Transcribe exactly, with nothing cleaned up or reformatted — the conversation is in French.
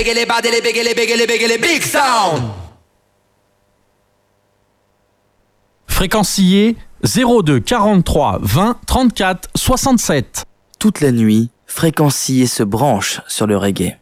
Fréquencier zéro deux quarante-trois vingt trente-quatre soixante-sept. Toute la nuit, Fréquencier se branche sur le reggae.